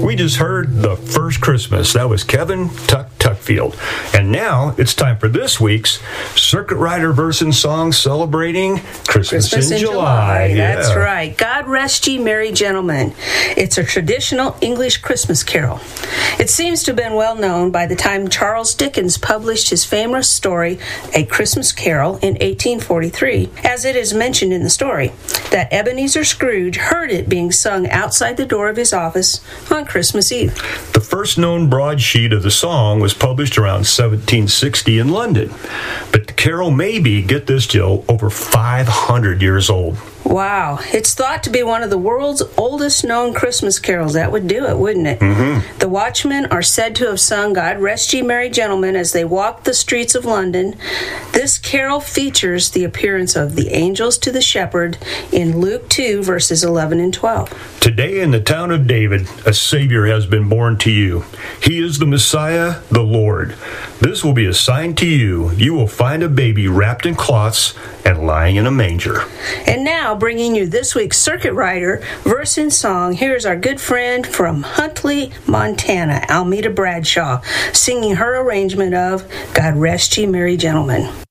We just heard The First Christmas. That was Kevin Tuckfield. And now it's time for this week's Circuit Rider verse and song celebrating Christmas in July. That's right. God Rest Ye Merry Gentlemen. It's a traditional English Christmas carol. It seems to have been well known by the time Charles Dickens published his famous story, A Christmas Carol, in 1843, as it is mentioned in the story, that Ebenezer Scrooge heard it being sung outside the door of his office on Christmas Eve. The first known broadsheet of the song was published around 1760 in London. But the carol may be, get this, Jill, over 500 years old. Wow. It's thought to be one of the world's oldest known Christmas carols. That would do it, wouldn't it? Mm-hmm. The Watchmen are said to have sung God Rest Ye Merry Gentlemen as they walked the streets of London. This carol features the appearance of the angels to the shepherd in Luke 2, verses 11 and 12. Today in the town of David, a Savior has been born to you. He is the Messiah, the Lord. This will be a sign to you. You will find a baby wrapped in cloths and lying in a manger. And now, bringing you this week's Circuit Rider verse and song, here's our good friend from Huntley, Montana, Almeda Bradshaw, singing her arrangement of God Rest Ye Merry Gentlemen.